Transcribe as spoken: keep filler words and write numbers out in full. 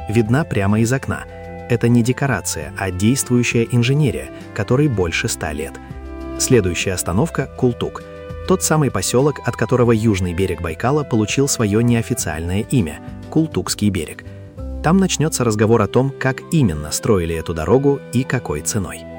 видна прямо из окна. Это не декорация, а действующая инженерия, которой больше ста лет. Следующая остановка – Култук. Тот самый поселок, от которого южный берег Байкала получил свое неофициальное имя – Култукский берег. Там начнется разговор о том, как именно строили эту дорогу и какой ценой.